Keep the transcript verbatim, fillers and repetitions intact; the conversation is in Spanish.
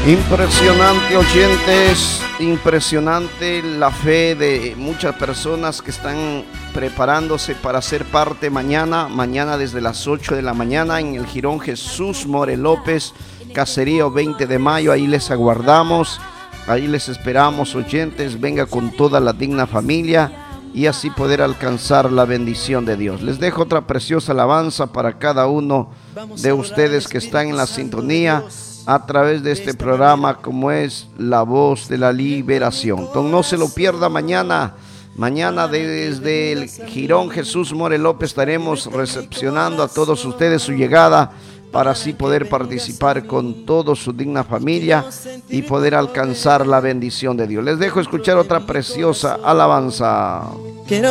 Impresionante, oyentes, impresionante la fe de muchas personas que están preparándose para ser parte mañana, mañana desde las ocho de la mañana en el Jirón Jesús More López, Caserío veinte de mayo, ahí les aguardamos, ahí les esperamos, oyentes, venga con toda la digna familia y así poder alcanzar la bendición de Dios. Les dejo otra preciosa alabanza para cada uno de ustedes que están en la sintonía a través de este programa, como es La Voz de la Liberación. Entonces no se lo pierda mañana. Mañana desde el Jirón Jesús More López estaremos recepcionando a todos ustedes su llegada para así poder participar con toda su digna familia y poder alcanzar la bendición de Dios. Les dejo escuchar otra preciosa alabanza.